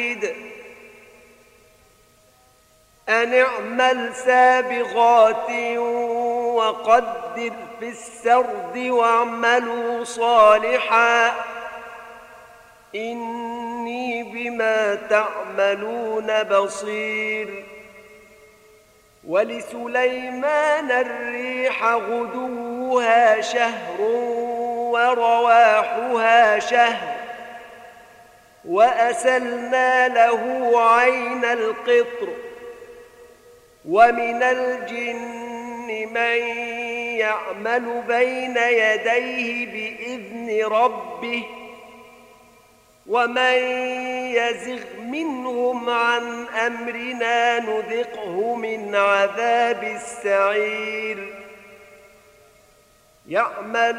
أن اعمل سابغات وقدر في السرد واعملوا صالحا إني بما تعملون بصير. ولسليمان الريح غدوها شهر ورواحها شهر وأسلنا له عين القطر. ومن الجن من يعمل بين يديه بإذن ربه ومن يزغ منهم عن أمرنا نذقه من عذاب السعير. يعمل